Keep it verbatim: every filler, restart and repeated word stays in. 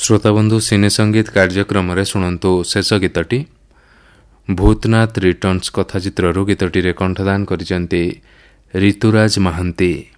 श्रोताबंधु सिने संगीत कार्यक्रम शुणु शेष गीतटी भूतनाथ रिटर्न्स कथाचित्रु गीतटी कंठदान कर ऋतुराज महांती।